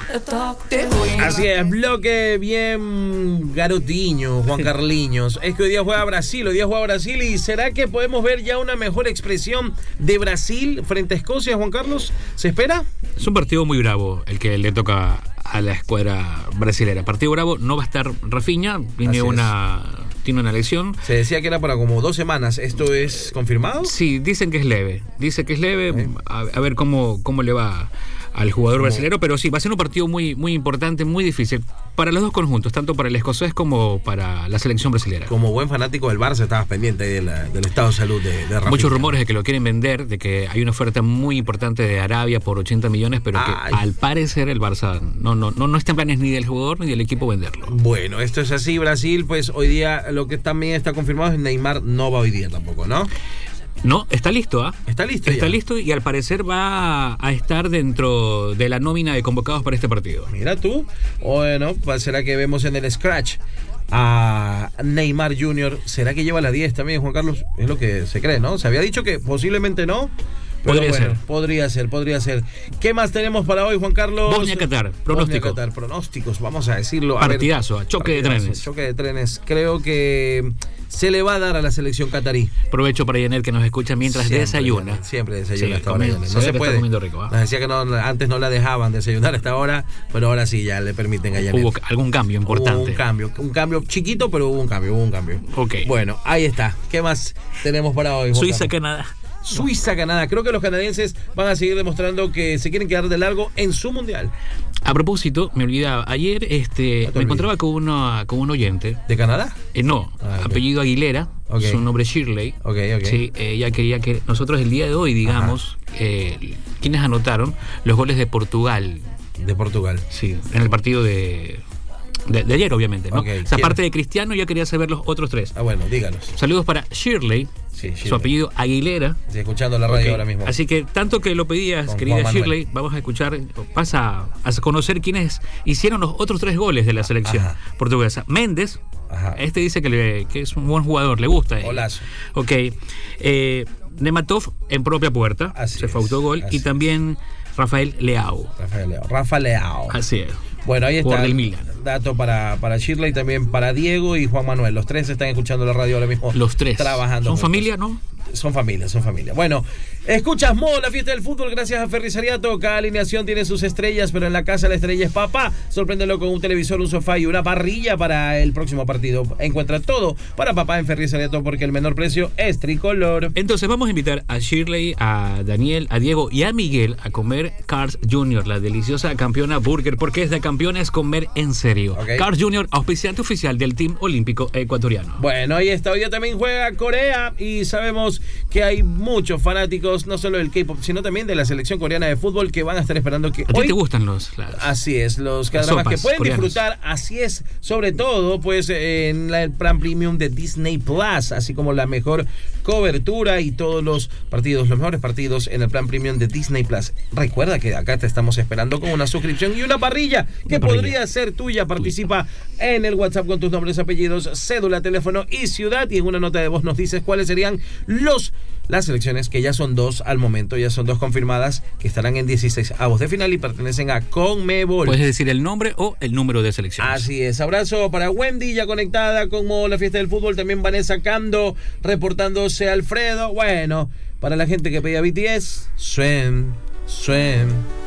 Así es, bloque bien garotiño, Juan Carliños. Es que hoy día juega Brasil y ¿será que podemos ver ya una mejor expresión de Brasil frente a Escocia, Juan Carlos? ¿Se espera? Es un partido muy bravo el que le toca a la escuadra brasilera. Partido bravo, no va a estar Rafinha, tiene una lesión. Se decía que era para como 2 semanas. ¿Esto es confirmado? Sí, dicen que es leve. A ver cómo le va al jugador brasilero, pero sí, va a ser un partido muy, muy importante, muy difícil para los dos conjuntos, tanto para el escocés como para la selección brasilera. Como buen fanático del Barça estabas pendiente del estado de salud de Rafinha. Muchos rumores de que lo quieren vender, de que hay una oferta muy importante de Arabia por 80 millones, pero que al parecer el Barça no está en planes ni del jugador ni del equipo venderlo. Bueno, esto es así. Brasil, pues hoy día lo que también está confirmado es Neymar no va hoy día tampoco, ¿no? No, está listo, ¿ah? Está listo y al parecer va a estar dentro de la nómina de convocados para este partido. Mira tú. Bueno, será que vemos en el scratch a Neymar Jr. ¿Será que lleva la 10 también, Juan Carlos? Es lo que se cree, ¿no? Se había dicho que posiblemente no. Pero podría ser. ¿Qué más tenemos para hoy, Juan Carlos? Bosnia-Qatar, pronósticos, vamos a decirlo. Partidazo, choque de trenes. Creo que se le va a dar a la selección catarí. Aprovecho para Yanet que nos escucha mientras desayuna. Siempre desayuna hasta ahora. No se puede. Está comiendo rico, Nos decía que antes no la dejaban desayunar hasta ahora, pero ahora sí ya le permiten a Yanet. Hubo algún cambio importante. Hubo un cambio chiquito, pero hubo un cambio. Ok. Bueno, ahí está. ¿Qué más tenemos para hoy, Juan Carlos? Suiza-Canadá. Creo que los canadienses van a seguir demostrando que se quieren quedar de largo en su mundial. A propósito, me olvidaba, ayer me encontraba con un oyente. ¿De Canadá? No, apellido Aguilera, su nombre es Shirley. Okay. Sí, ella quería que nosotros el día de hoy digamos quienes anotaron los goles de Portugal. De Portugal. Sí, en el partido de ayer, obviamente, ¿no? Okay. Esa parte de Cristiano, ya quería saber los otros 3. Bueno, díganos. Saludos para Shirley. Sí, su apellido Aguilera. Sí, escuchando la radio ahora mismo. Así que tanto que lo pedías, con querida Shirley, vamos a escuchar, pasa a conocer quiénes hicieron los otros 3 goles de la selección portuguesa. Méndez, este dice que es un buen jugador, le gusta. Golazo. Ok. Nematov en propia puerta, se fue autogol. Y también Rafael Leao. Así es. Bueno, ahí está el Milan. Dato para Shirley, también para Diego y Juan Manuel. Los 3 están escuchando la radio ahora mismo. Los 3. Trabajando. ¿Son familia, no? Son familia. Bueno, escuchas Modo, la fiesta del fútbol, gracias a Ferrisariato. Cada alineación tiene sus estrellas, pero en la casa la estrella es papá. Sorpréndelo con un televisor, un sofá y una parrilla para el próximo partido. Encuentra todo para papá en Ferrisariato, porque el menor precio es tricolor. Entonces vamos a invitar a Shirley, a Daniel, a Diego y a Miguel a comer Carl's Jr., la deliciosa campeona burger, porque es de campeones comer en serio. Carl's Jr., auspiciante oficial del Team Olímpico Ecuatoriano. Bueno, ahí está. Hoy día también juega Corea y sabemos que hay muchos fanáticos, no solo del K-pop, sino también de la selección coreana de fútbol, que van a estar esperando que ¿A ti te gustan los? Así es, los dramas que pueden coreanos disfrutar, así es, sobre todo pues en el plan premium de Disney Plus, así como la mejor cobertura y todos los mejores partidos en el plan premium de Disney Plus. Recuerda que acá te estamos esperando con una suscripción y una parrilla que podría ser tuya. Participa en el WhatsApp con tus nombres, apellidos, cédula, teléfono y ciudad, y en una nota de voz nos dices cuáles serían las selecciones, que ya son 2 al momento, ya son 2 confirmadas, que estarán en 16avos de final y pertenecen a CONMEBOL. Puedes decir el nombre o el número de selecciones. Así es. Abrazo para Wendy, ya conectada con Modo la fiesta del fútbol. También Vanessa Cando, reportándose Alfredo. Bueno, para la gente que pedía BTS, Swim.